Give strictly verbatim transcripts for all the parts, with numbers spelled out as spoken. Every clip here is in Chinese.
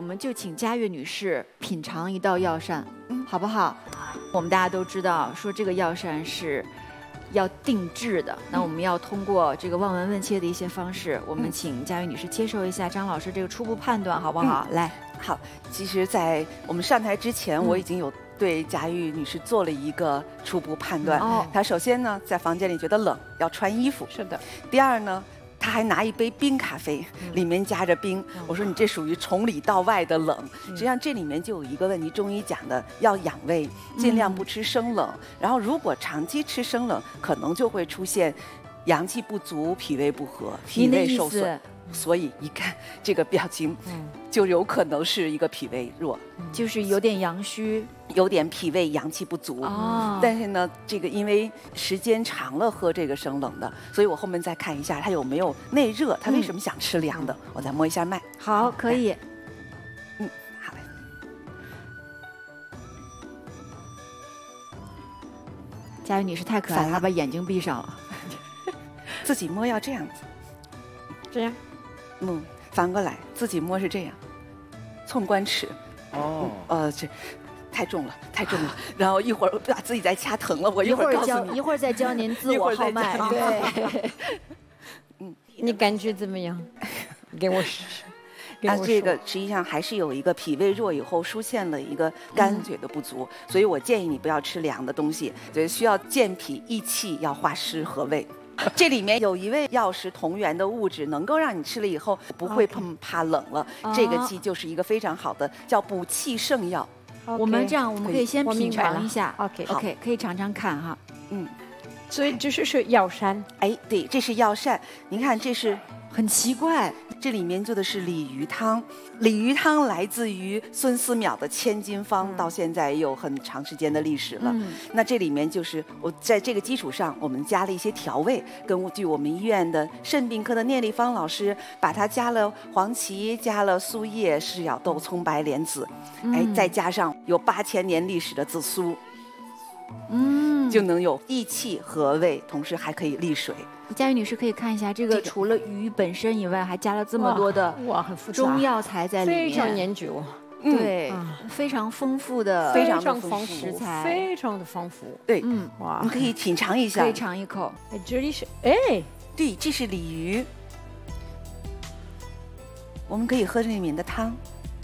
们就请佳悦女士品尝一道药膳，嗯，好不好？我们大家都知道，说这个药膳是要定制的，那我们要通过这个望闻问切的一些方式，我们请佳悦女士接受一下张老师这个初步判断，好不好？嗯、来， 好。其实，在我们上台之前，我已经有对佳悦女士做了一个初步判断。哦，她首先呢，在房间里觉得冷，要穿衣服。 是的。 第二呢，他还拿一杯冰咖啡，里面加着冰。嗯、我说你这属于从里到外的冷。嗯、实际上这里面就有一个问题，中医讲的要养胃，尽量不吃生冷。嗯、然后如果长期吃生冷，可能就会出现阳气不足、脾胃不和、脾胃受损。所以一看这个表情，嗯、就有可能是一个脾胃弱， 嗯、就是有点阳虚， 有点脾胃阳气不足。哦，但是呢，这个因为时间长了喝这个生冷的，所以我后面再看一下他有没有内热，他为什么想吃凉的？嗯、我再摸一下脉。 好，可以。 嗯，好嘞。 佳悦女士太可爱了，她把眼睛闭上了。 自己摸要这样子， 这样。 嗯，反过来自己摸是这样，寸关尺。哦，嗯、呃，这太重了，太重了。然后一会儿把自己再掐疼了，我一会儿告诉你， 一会儿再教您自我号脉。对， 嗯，你感觉怎么样？给我试试。 啊，这个实际上还是有一个脾胃弱以后出现了一个肝血的不足，嗯、所以我建议你不要吃凉的东西，对，需要健脾益气，要化湿和胃。这里面有一味药食同源的物质，能够让你吃了以后不会怕冷了。Okay. 这个剂就是一个非常好的，叫补气圣药。 Okay. 我们这样，我们可以先品尝一下。OK OK， 可以尝尝看哈。 嗯，所以这是是药膳。 哎，对，这是药膳。您看，这是很奇怪，这里面做的是鲤鱼汤。鲤鱼汤来自于孙思邈的千金方，嗯、到现在也有很长时间的历史了。嗯、那这里面就是我在这个基础上，我们加了一些调味，根据我们医院的肾病科的聂立芳老师，把它加了黄芪，加了苏叶、赤小豆、葱白莲子，嗯、哎，再加上有八千年历史的紫苏。嗯，就能有益气和胃，同时还可以利水。 佳悦女士可以看一下，这个除了鱼本身以外，还加了这么多的哇，很复杂中药材在里面， 非常研究。 对，嗯、非常丰富的， 非常丰富食材， 非常的丰富。 对，嗯，哇，你可以品尝一下， 可以尝一口。 哎，这里是哎， 对，这是鲤鱼，我们可以喝这里面的汤。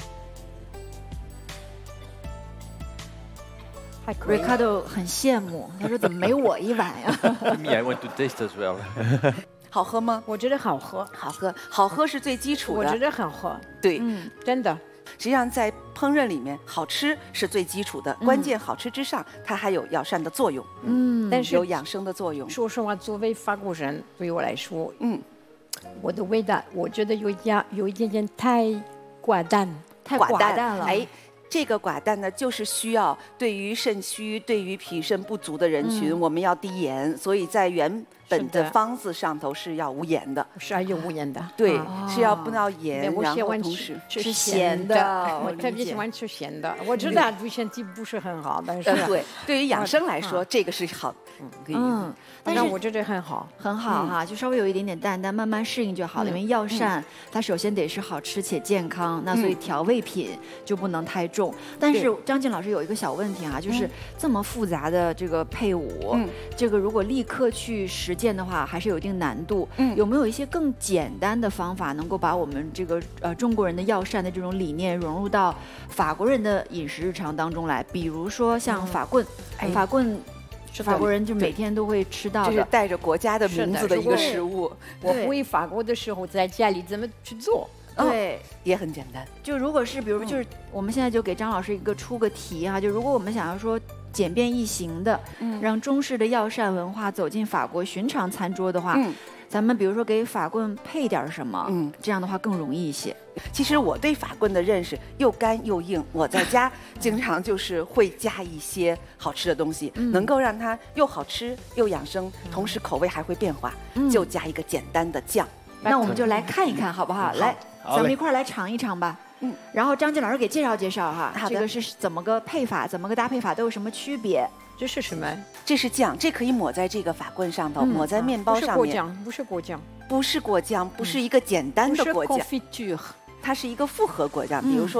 Ricardo 很羡慕，他说怎么没我一碗呀 ？Me, I want to taste as well 。 好喝吗？ 我觉得好喝， 好喝，好喝是最基础的。 我觉得很喝， 对， 嗯，真的。 实际上在烹饪里面，好吃是最基础的，嗯、关键好吃之上，它还有药膳的作用，嗯，但是有养生的作用。 说实话，作为法国人，对我来说，嗯，我的味道，我觉得有点有一点点太寡淡， 太寡淡了， 哎。这个寡淡呢，就是需要对于肾虚、对于脾肾不足的人群，嗯、我们要低盐，所以在原本的方子上头是要无盐的， 是要有无盐的， 对，哦、是要不要盐，然后同时吃咸的，我特别喜欢吃咸的。我知道对身体不是很好，但是、 呃、对，对于养生来说，这个是好，嗯，可以。嗯， 但是我觉得很好， 很好哈，就稍微有一点点淡，但慢慢适应就好了。因为药膳它首先得是好吃且健康，那所以调味品就不能太重。但是张静老师有一个小问题啊，就是这么复杂的这个配伍，这个如果立刻去实践的话，还是有一定难度。有没有一些更简单的方法，能够把我们这个呃中国人的药膳的这种理念融入到法国人的饮食日常当中来？比如说像法棍，法棍。是法国人就每天都会吃到的， 这是带着国家的名字的一个食物。 我回法国的时候，在家里怎么去做？ 对， 也很简单。 就如果是，比如就是我们现在就给张老师一个出个题啊，就如果我们想要说简便易行的，让中式的药膳文化走进法国寻常餐桌的话，咱们比如说给法棍配点什么，嗯，这样的话更容易一些。 其实我对法棍的认识又干又硬，我在家经常就是会加一些好吃的东西，嗯、能够让它又好吃又养生，同时口味还会变化，嗯、就加一个简单的酱。 那我们就来看一看好不好？来，咱们一块儿来尝一尝吧。嗯，然后张静老师给介绍介绍哈，这个是怎么个配法，怎么个搭配法都有什么区别？ 这是什么？ 这是酱，这可以抹在这个法棍上头，嗯、抹在面包上面。 不是果酱， 不是果酱，不是果酱，不是一个简单的果酱，它是一个复合果酱，比如说。